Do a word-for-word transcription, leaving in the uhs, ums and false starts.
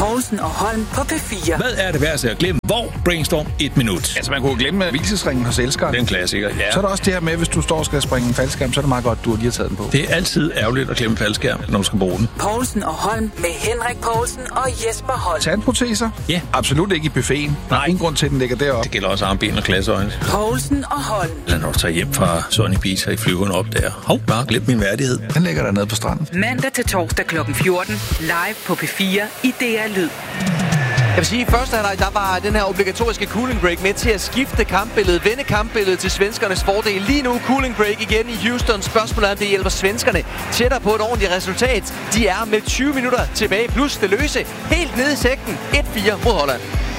Poulsen og Holm på P fire. Hvad er det værste at glemme? Hvor? Brainstorm et minut. Altså, man kunne glemme hvilesesringen hos elskeren. Det er en klassiker, ja. Så er der også det her med, hvis du står og skal springe en faldskærm, så er det meget godt, du har lige taget den på. Det er altid ærgerligt at glemme faldskærm, når du skal bruge den. Poulsen og Holm med Henrik Poulsen og Jesper Holm. Tandproteser? Ja. Absolut ikke i buffeten. Der er ingen grund til, at den ligger deroppe. Det gælder også armben og klasseøjne. Poulsen og Holm. Eller når du tager hjem fra Sony Pizza i flyveren op der. Hov, bare glem min værdighed. Den ligger dernede på stranden. Mandag til torsdag klokken fjorten. Live på P fire i D R Lyd. Jeg vil sige, i første halvleg, der var den her obligatoriske cooling break med til at skifte kampbilledet, vende kampbilledet til svenskernes fordel. Lige nu cooling break igen i Houston. Spørgsmålet er, om det hjælper svenskerne tættere på et ordentligt resultat. De er med tyve minutter tilbage, plus det løse, helt nede i sækken. et fire mod Holland.